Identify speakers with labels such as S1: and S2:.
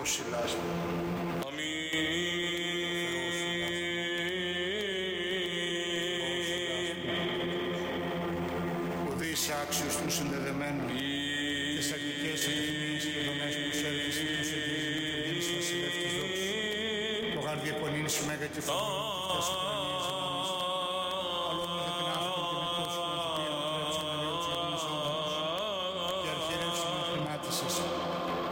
S1: ψηλάς μου. Ουδής άξιος του συνδεδεμένου, τις αγγλικές εθνίες.